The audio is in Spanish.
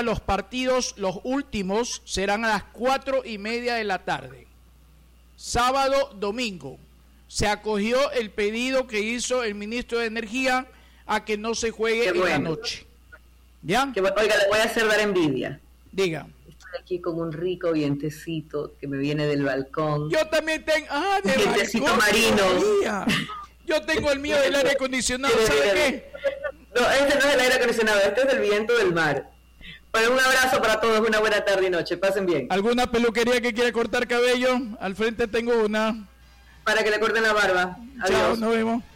los partidos, los últimos, serán a las 4:30 de la tarde. Sábado, domingo. Se acogió el pedido que hizo el ministro de Energía a que no se juegue en la noche. ¿Ya? Oiga, le voy a hacer dar envidia. Diga. Estoy aquí con un rico vientecito que me viene del balcón. Yo también tengo... de vientecito marino. Yo tengo el mío del aire acondicionado, ¿sabe qué? No, este no es el aire acondicionado, este es el viento del mar. Bueno, un abrazo para todos, una buena tarde y noche, pasen bien. ¿Alguna peluquería que quiera cortar cabello? Al frente tengo una. Para que le corten la barba. Adiós. Chao, nos vemos.